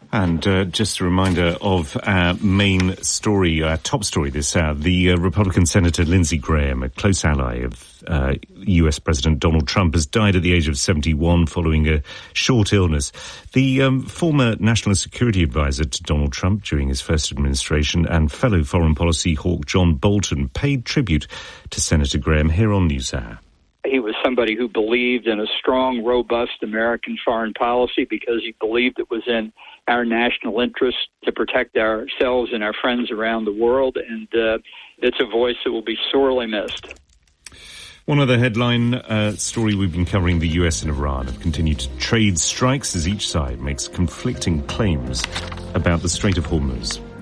And just a reminder of our main story, our top story this hour. The Republican Senator Lindsey Graham, a close ally of US President Donald Trump, has died at the age of 71 following a short illness. The former national security advisor to Donald Trump during his first administration and fellow foreign policy hawk John Bolton paid tribute to Senator Graham here on NewsHour. He was somebody who believed in a strong, robust American foreign policy because he believed it was in our national interest to protect ourselves and our friends around the world, and it's a voice that will be sorely missed. One other headline story we've been covering: the US and Iran have continued trade strikes as each side makes conflicting claims about the Strait of Hormuz.